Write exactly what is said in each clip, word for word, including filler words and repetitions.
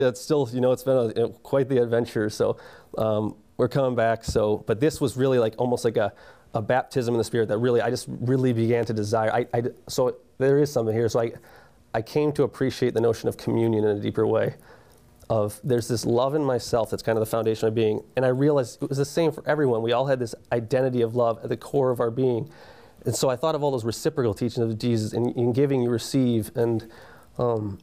It's still, you know, it's been a, you know, quite the adventure. So um, we're coming back. So, but this was really like almost like a, a baptism in the Spirit that really, I just really began to desire. I, I, so there is something here. So I, I came to appreciate the notion of communion in a deeper way. Of there's this love in myself that's kind of the foundation of being. And I realized it was the same for everyone. We all had this identity of love at the core of our being. And so I thought of all those reciprocal teachings of Jesus. In, in giving, you receive. And um,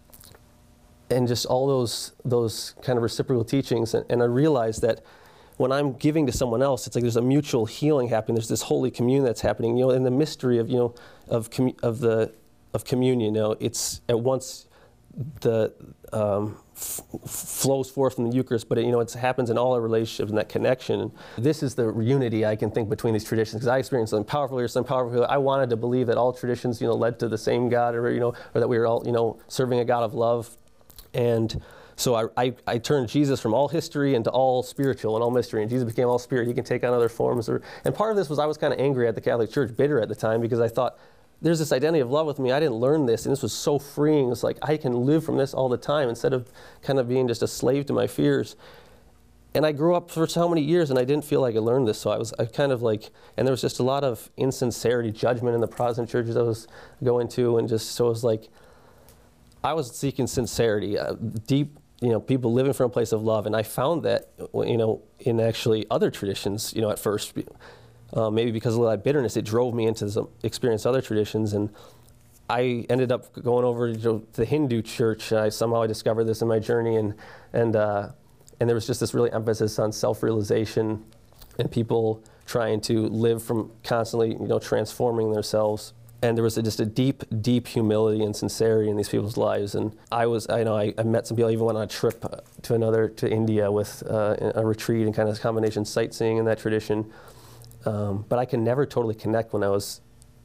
and just all those those kind of reciprocal teachings. And, and I realized that when I'm giving to someone else, it's like there's a mutual healing happening. There's this holy communion that's happening. You know, in the mystery of, you know, of commu of the of communion, you know, it's at once the um, f flows forth from the Eucharist, but it, you know, it happens in all our relationships and that connection. This is the unity I can think between these traditions, because I experienced something powerful here, something powerful here. I wanted to believe that all traditions, you know, led to the same God, or you know, or that we were all, you know, serving a God of love. And so I, I, I turned Jesus from all history into all spiritual and all mystery, and Jesus became all spirit. He can take on other forms. Or, and part of this was I was kind of angry at the Catholic Church, bitter at the time, because I thought, there's this identity of love with me. I didn't learn this, and this was so freeing. It's like I can live from this all the time instead of kind of being just a slave to my fears. And I grew up for so many years, and I didn't feel like I learned this. So I was I kind of like, and there was just a lot of insincerity, judgment in the Protestant churches I was going to, and just so it was like, I was seeking sincerity, uh, deep, you know, people living from a place of love, and I found that, you know, in actually other traditions, you know, at first. Uh, maybe because of that bitterness, it drove me into some experience other traditions, and I ended up going over to the Hindu church. I somehow I discovered this in my journey, and and uh, and there was just this really emphasis on self-realization and people trying to live from constantly, you know, transforming themselves. And there was a, just a deep, deep humility and sincerity in these people's lives. And I was, I know, I, I met some people. I even went on a trip to another to India with uh, a retreat and kind of combination sightseeing in that tradition. Um, but I could never totally connect when I was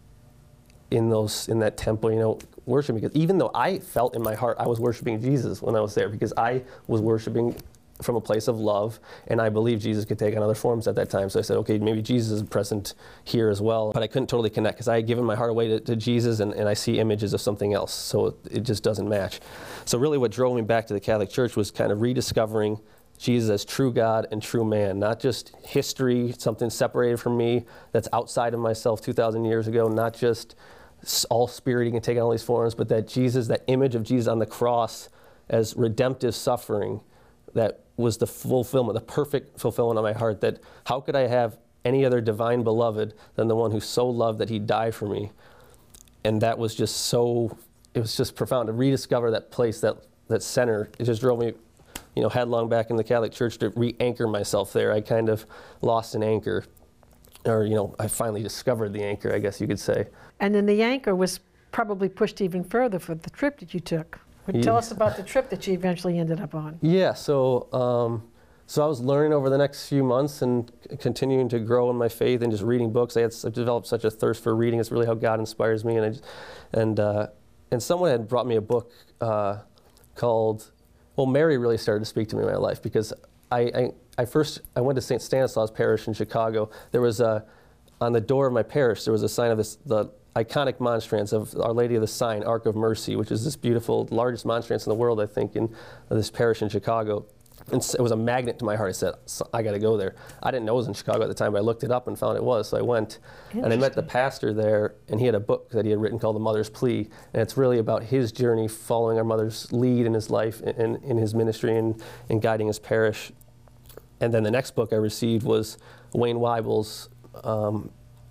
in those in that temple, you know, worshiping. Because even though I felt in my heart I was worshiping Jesus when I was there, because I was worshiping from a place of love, and I believed Jesus could take on other forms at that time. So I said, okay, maybe Jesus is present here as well. But I couldn't totally connect because I had given my heart away to, to Jesus, and, and I see images of something else. So it, it just doesn't match. So really what drove me back to the Catholic Church was kind of rediscovering Jesus as true God and true man, not just history, something separated from me that's outside of myself two thousand years ago, not just all spirit, he can take on all these forms, but that Jesus, that image of Jesus on the cross as redemptive suffering, that was the fulfillment, the perfect fulfillment of my heart, that how could I have any other divine beloved than the one who so loved that he died for me? And that was just so, it was just profound to rediscover that place, that, that center. It just drove me, you know, headlong back in the Catholic Church to re-anchor myself there. I kind of lost an anchor, or, you know, I finally discovered the anchor, I guess you could say. And then the anchor was probably pushed even further for the trip that you took. But tell Yeah. us about the trip that you eventually ended up on. Yeah, so um, so I was learning over the next few months and c continuing to grow in my faith and just reading books. I had I've developed such a thirst for reading. It's really how God inspires me. And I just, and uh, and someone had brought me a book uh, called, well, Mary really started to speak to me in my life, because I, I, I first, I went to Saint Stanislaus Parish in Chicago. There was a, on the door of my parish, there was a sign of this, the iconic monstrance of Our Lady of the Sign, Ark of Mercy, which is this beautiful, largest monstrance in the world, I think, in uh, this parish in Chicago. And it was a magnet to my heart. I said, I got to go there. I didn't know it was in Chicago at the time, but I looked it up and found it was, so I went. And I met the pastor there, and he had a book that he had written called The Mother's Plea, and it's really about his journey following our mother's lead in his life, in, in his ministry, and, and guiding his parish. And then the next book I received was Wayne Weibel's um,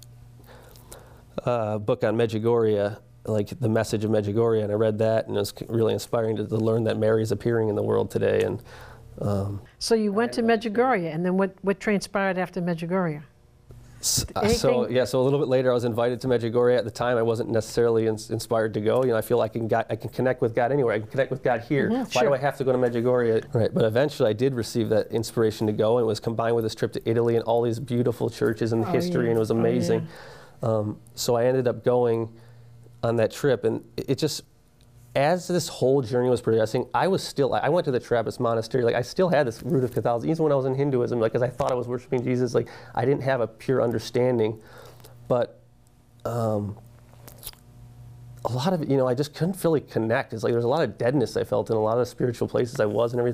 uh, book on Medjugorje, like the message of Medjugorje, and I read that, and it was really inspiring to, to learn that Mary's appearing in the world today. And um, so you went to Medjugorje, and then what, what transpired after Medjugorje? So, so yeah, so a little bit later I was invited to Medjugorje. At the time I wasn't necessarily ins inspired to go. You know, I feel like I can, God, I can connect with God anywhere. I can connect with God here. Mm-hmm, Why sure. do I have to go to Medjugorje? Right, but eventually I did receive that inspiration to go, and it was combined with this trip to Italy and all these beautiful churches and the oh, history, yeah. and it was amazing. Oh, yeah. um, so I ended up going on that trip, and it, it just, as this whole journey was progressing, I was still, I went to the Trappist monastery, like I still had this root of Catholicism, even when I was in Hinduism, like, because I thought I was worshiping Jesus, like I didn't have a pure understanding. But um, a lot of it, you know, I just couldn't really connect. It's like there's a lot of deadness I felt in a lot of spiritual places I was and everything.